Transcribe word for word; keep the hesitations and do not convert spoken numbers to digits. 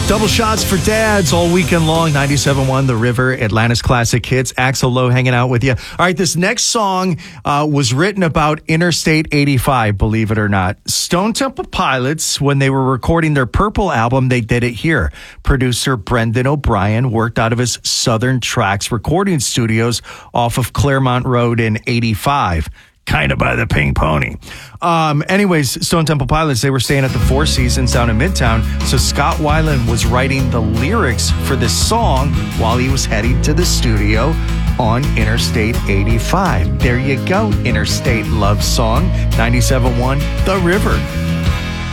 Double shots for dads all weekend long. ninety-seven point one The River, Atlanta's classic hits. Axl Lowe hanging out with you. All right, this next song uh, was written about Interstate eighty-five, believe it or not. Stone Temple Pilots, when they were recording their Purple album, they did it here. Producer Brendan O'Brien worked out of his Southern Tracks recording studios off of Claremont Road in eighty-five. Kind of by the Pink Pony. Um, anyways, Stone Temple Pilots, they were staying at the Four Seasons down in Midtown. So Scott Weiland was writing the lyrics for this song while he was heading to the studio on Interstate eighty-five. There you go, Interstate Love Song. ninety-seven point one The River.